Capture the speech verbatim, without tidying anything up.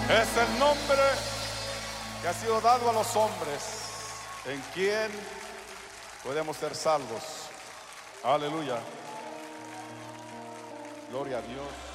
Es el nombre que ha sido dado a los hombres, en quien podemos ser salvos. Aleluya. Gloria a Dios.